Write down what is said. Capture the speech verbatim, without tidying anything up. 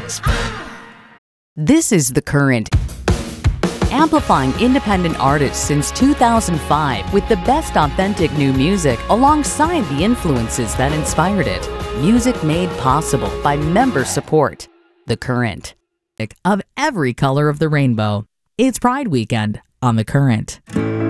This is The Current, amplifying independent artists since two thousand five with the best authentic new music alongside the influences that inspired it. Music made possible by member support. The Current. Of every color of the rainbow. It's Pride Weekend on The Current.